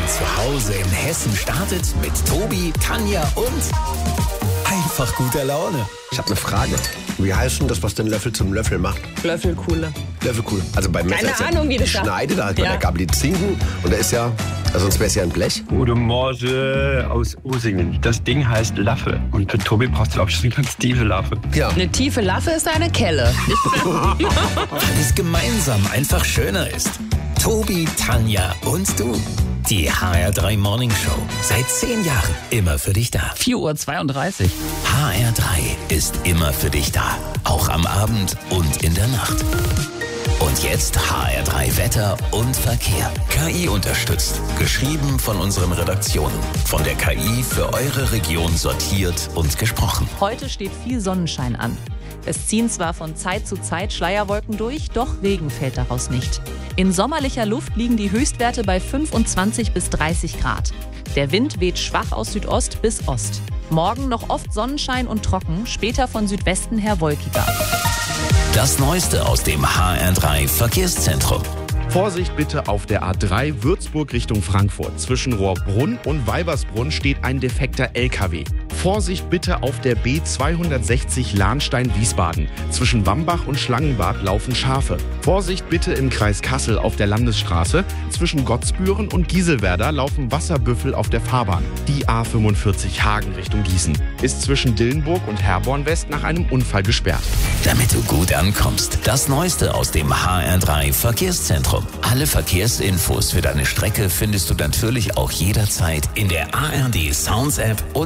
zu Hause in Hessen startet mit Tobi, Tanja und einfach guter Laune. Ich habe eine Frage. Wie heißt denn das, was den Löffel zum Löffel macht? Löffelkuhle. Löffelkuhl. Also beim Messer ist Ahnung, wie das ja sagt. schneidet, da hat man der Gabel die Zinken und da ist ja, also sonst wäre es ja ein Blech. Gute Morge aus Usingen. Das Ding heißt Laffe. Und für Tobi brauchst du, glaube ich, so eine ganz tiefe Laffe. Ja. Eine tiefe Laffe ist eine Kelle. Weil es gemeinsam einfach schöner ist. Tobi, Tanja und du. Die HR3 Morning Show. Seit 10 Jahren immer für dich da. 4:32 Uhr. HR3 ist immer für dich da. Auch am Abend und in der Nacht. Und jetzt HR3 Wetter und Verkehr. KI unterstützt. Geschrieben von unseren Redaktionen. Von der KI für eure Region sortiert und gesprochen. Heute steht viel Sonnenschein an. Es ziehen zwar von Zeit zu Zeit Schleierwolken durch, doch Regen fällt daraus nicht. In sommerlicher Luft liegen die Höchstwerte bei 25 bis 30 Grad. Der Wind weht schwach aus Südost bis Ost. Morgen noch oft Sonnenschein und trocken, später von Südwesten her wolkiger. Das Neueste aus dem HR3 Verkehrszentrum. Vorsicht bitte auf der A3 Würzburg Richtung Frankfurt. Zwischen Rohrbrunn und Weibersbrunn steht ein defekter LKW. Vorsicht bitte auf der B260 Lahnstein-Wiesbaden. Zwischen Wambach und Schlangenbad laufen Schafe. Vorsicht bitte im Kreis Kassel auf der Landesstraße. Zwischen Gottsbüren und Gieselwerder laufen Wasserbüffel auf der Fahrbahn. Die A45 Hagen Richtung Gießen ist zwischen Dillenburg und Herborn West nach einem Unfall gesperrt. Damit du gut ankommst. Das Neueste aus dem HR3 Verkehrszentrum. Alle Verkehrsinfos für deine Strecke findest du natürlich auch jederzeit in der ARD Sounds App und